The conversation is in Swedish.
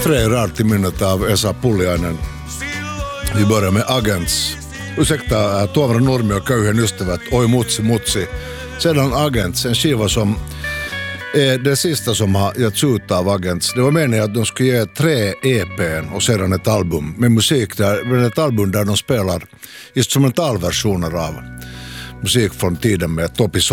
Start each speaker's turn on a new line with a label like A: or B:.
A: 3 rart i minnet av Esa Pulliainen. Vi börjar med Agents. Ursäkta, Tuomari Nurmi och köyhen ystävät. Oi mutsi. Sedan Agents, en skiva som är det sista som har getts ut av Agents. Det var meningen att de skulle ge 3 EPn och sedan ett album med musik där, ett album där de spelar instrumentalversioner av musik från tiden med Topi